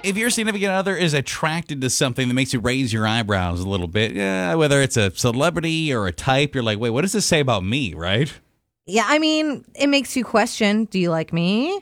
If your significant other is attracted to something that makes you raise your eyebrows a little bit, whether it's a celebrity or a type, you're like, wait, what does this say about me, right? Yeah, I mean, it makes you question, do you like me?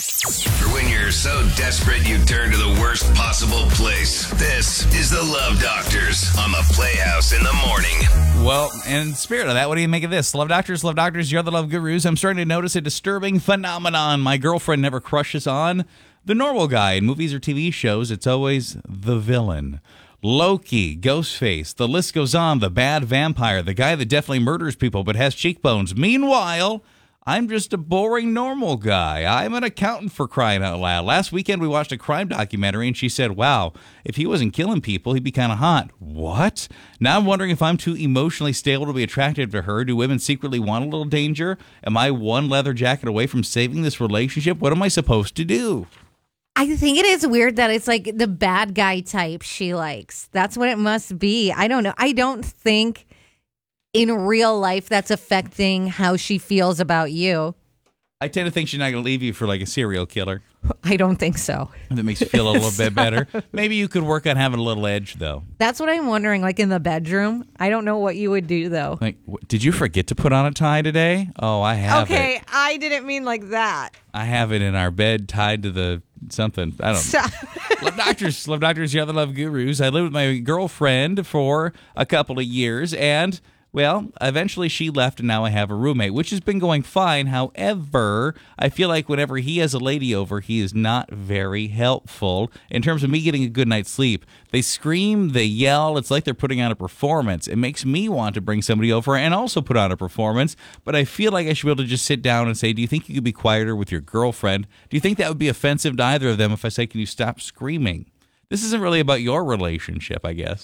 For when you're so desperate you turn to the worst possible place. This is the Love Doctors on the Playhouse in the morning. Well, in spirit of that, what do you make of this? Love Doctors, you're the love gurus. I'm starting to notice a disturbing phenomenon my girlfriend never crushes on. The normal guy in movies or TV shows, it's always the villain. Loki, Ghostface, the list goes on, the bad vampire, the guy that definitely murders people but has cheekbones. Meanwhile, I'm just a boring normal guy. I'm an accountant, for crying out loud. Last weekend we watched a crime documentary and she said, wow, if he wasn't killing people, he'd be kind of hot. What? Now I'm wondering if I'm too emotionally stable to be attracted to her. Do women secretly want a little danger? Am I one leather jacket away from saving this relationship? What am I supposed to do? I think it is weird that it's like the bad guy type she likes. That's what it must be. I don't know. I don't think in real life that's affecting how she feels about you. I tend to think she's not going to leave you for like a serial killer. I don't think so. That makes you feel a little bit better. Maybe you could work on having a little edge, though. That's what I'm wondering, like in the bedroom. I don't know what you would do, though. Like, did you forget to put on a tie today? Oh, I have it. Okay, I didn't mean like that. I have it in our bed tied to the something. I don't know. Love Doctors, you're the love gurus. I lived with my girlfriend for a couple of years, and well, eventually she left, and now I have a roommate, which has been going fine. However, I feel like whenever he has a lady over, he is not very helpful in terms of me getting a good night's sleep. They scream, they yell. It's like they're putting on a performance. It makes me want to bring somebody over and also put on a performance, but I feel like I should be able to just sit down and say, do you think you could be quieter with your girlfriend? Do you think that would be offensive to either of them if I say, can you stop screaming? This isn't really about your relationship, I guess.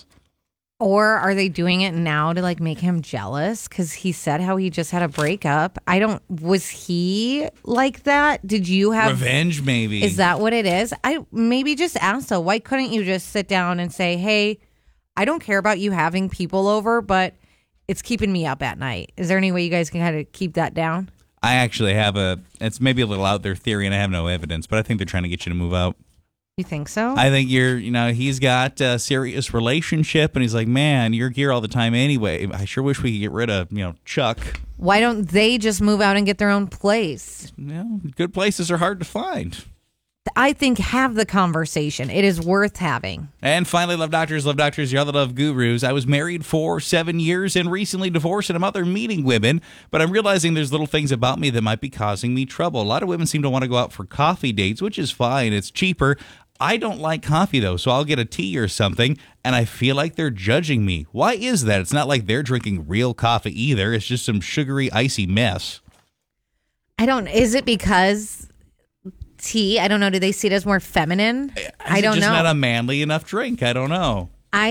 Or are they doing it now to like make him jealous? Because he said how he just had a breakup. Was he like that? Did you have revenge? Maybe. Is that what it is? Maybe just ask though. Why couldn't you just sit down and say, hey, I don't care about you having people over, but it's keeping me up at night. Is there any way you guys can kind of keep that down? I actually have it's maybe a little out there theory and I have no evidence, but I think they're trying to get you to move out. You think so? I think he's got a serious relationship and he's like, man, you're here all the time anyway. I sure wish we could get rid of, Chuck. Why don't they just move out and get their own place? Good places are hard to find. I think have the conversation. It is worth having. And finally, Love Doctors, you're the love gurus. I was married for 7 years and recently divorced, and I'm out there meeting women, but I'm realizing there's little things about me that might be causing me trouble. A lot of women seem to want to go out for coffee dates, which is fine. It's cheaper. I don't like coffee, though, so I'll get a tea or something, and I feel like they're judging me. Why is that? It's not like they're drinking real coffee either. It's just some sugary, icy mess. Is it because tea? I don't know. Do they see it as more feminine? I don't know. It's just not a manly enough drink. I don't know.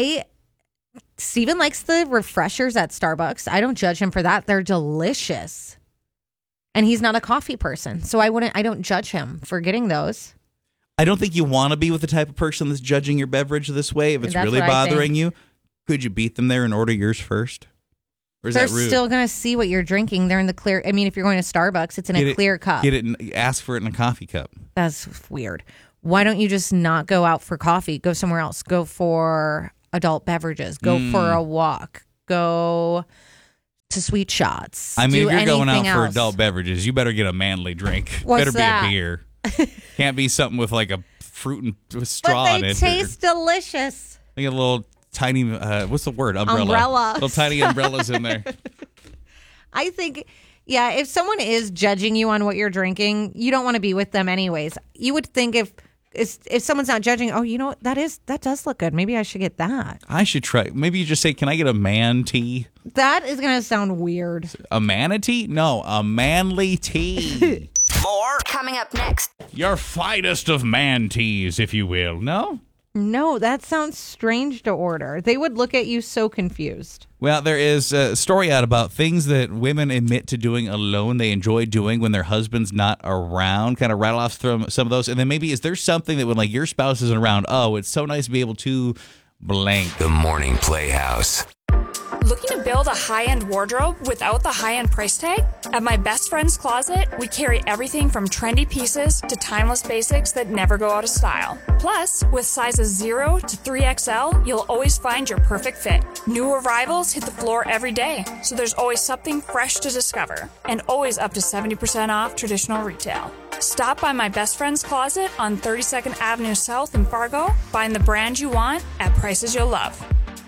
Steven likes the refreshers at Starbucks. I don't judge him for that. They're delicious. And he's not a coffee person, so I don't judge him for getting those. I don't think you want to be with the type of person that's judging your beverage this way. If it's really bothering you, could you beat them there and order yours first? Or is They're that rude? Still going to see what you're drinking. They're in the clear. I mean, if you're going to Starbucks, it's in a clear cup. Ask for it in a coffee cup. That's weird. Why don't you just not go out for coffee? Go somewhere else. Go for adult beverages. Go for a walk. Go to Sweet Shots. I mean, if you're going out for else. adult beverages, you better get a manly drink. What's better that? Be a beer. Can't be something with like a fruit and straw in it. But they taste delicious. They get a little tiny, what's the word? Umbrella. Little tiny umbrellas in there. I think, if someone is judging you on what you're drinking, you don't want to be with them anyways. You would think if someone's not judging, that does look good. Maybe I should get that. I should try. Maybe you just say, can I get a man tea? That is going to sound weird. A manatee? No, a manly tea. More coming up next. Your finest of man teas, if you will. No? No, that sounds strange to order. They would look at you so confused. Well, there is a story out about things that women admit to doing alone they enjoy doing when their husband's not around. Kind of rattle off some of those. And then maybe is there something that when like your spouse isn't around, it's so nice to be able to blank. The Morning Playhouse. Looking to build a high-end wardrobe without the high-end price tag? At my best friend's closet, we carry everything from trendy pieces to timeless basics that never go out of style. Plus, with sizes 0 to 3XL, you'll always find your perfect fit. New arrivals hit the floor every day, so there's always something fresh to discover, and always up to 70% off traditional retail. Stop by my best friend's closet on 32nd Avenue South in Fargo. Find the brand you want at prices you'll love.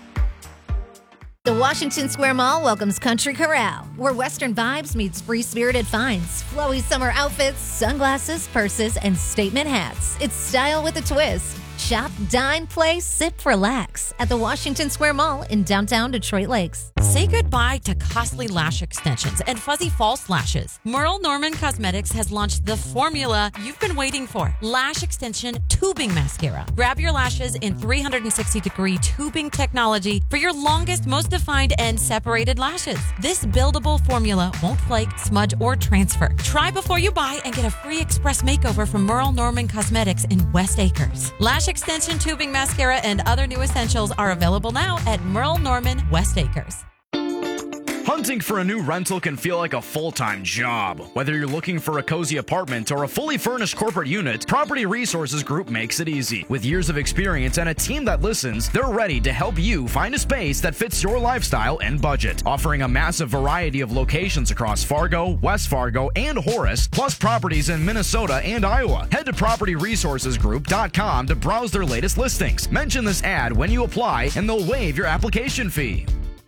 The Washington Square Mall welcomes Country Corral, where Western vibes meets free-spirited finds, flowy summer outfits, sunglasses, purses, and statement hats. It's style with a twist. Shop, dine, play, sip, relax at the Washington Square Mall in downtown Detroit Lakes. Say goodbye to costly lash extensions and fuzzy false lashes. Merle Norman Cosmetics has launched the formula you've been waiting for, Lash Extension Tubing Mascara. Grab your lashes in 360-degree tubing technology for your longest, most defined, and separated lashes. This buildable formula won't flake, smudge, or transfer. Try before you buy and get a free express makeover from Merle Norman Cosmetics in West Acres. Lash Extension Tubing Mascara and other new essentials are available now at Merle Norman West Acres. Hunting for a new rental can feel like a full-time job. Whether you're looking for a cozy apartment or a fully furnished corporate unit, Property Resources Group makes it easy. With years of experience and a team that listens, they're ready to help you find a space that fits your lifestyle and budget. Offering a massive variety of locations across Fargo, West Fargo, and Horace, plus properties in Minnesota and Iowa. Head to PropertyResourcesGroup.com to browse their latest listings. Mention this ad when you apply, and they'll waive your application fee.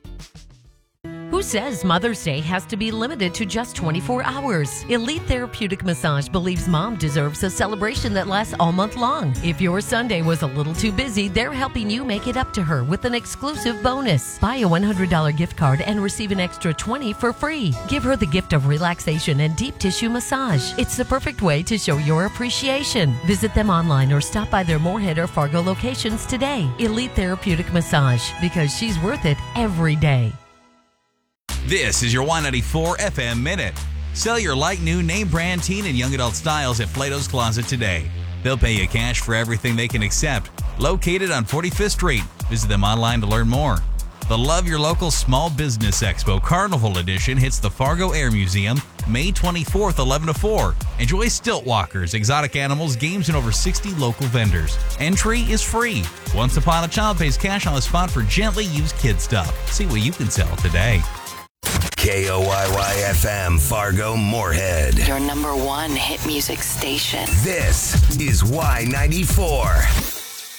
Who says Mother's Day has to be limited to just 24 hours? Elite Therapeutic Massage believes mom deserves a celebration that lasts all month long. If your Sunday was a little too busy, they're helping you make it up to her with an exclusive bonus. Buy a $100 gift card and receive an extra $20 for free. Give her the gift of relaxation and deep tissue massage. It's the perfect way to show your appreciation. Visit them online or stop by their Moorhead or Fargo locations today. Elite Therapeutic Massage, because she's worth it every day. This is your Y94 FM Minute. Sell your like new name brand teen and young adult styles at Plato's Closet today. They'll pay you cash for everything they can accept. Located on 45th Street. Visit them online to learn more. The Love Your Local Small Business Expo Carnival Edition hits the Fargo Air Museum May 24th, 11 to 4. Enjoy stilt walkers, exotic animals, games, and over 60 local vendors. Entry is free. Once Upon a Child pays cash on the spot for gently used kid stuff. See what you can sell today. KOYY-FM Fargo Moorhead. Your #1 hit music station. This is Y94.